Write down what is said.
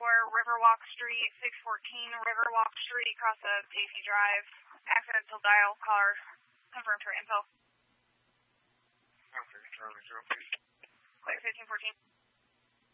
Riverwalk Street, 614 Riverwalk Street, across the Pacey Drive. Accidental dial, caller, confirmed her info. Okay, Charlie, 0, please. 1514.